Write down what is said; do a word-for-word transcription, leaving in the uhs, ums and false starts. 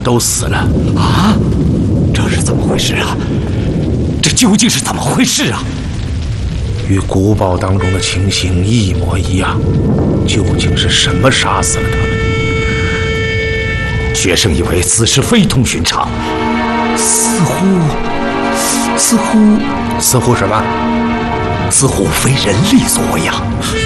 都死了啊！这是怎么回事啊？这究竟是怎么回事啊？ 与古堡当中的情形一模一样。究竟是什么杀死了他们？ 学生以为此事非同寻常，似乎，似乎， 似乎什么？ 似乎非人力所为啊！